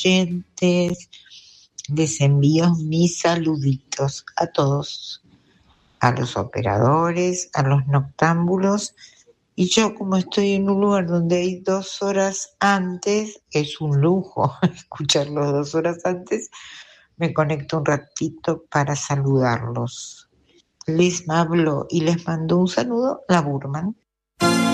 oyentes. Les envío mis saluditos a todos, a los operadores, a los noctámbulos. Y yo, como estoy en un lugar donde hay 2 horas antes, es un lujo escucharlos 2 horas antes, me conecto un ratito para saludarlos. Les hablo y les mando un saludo, la Burman.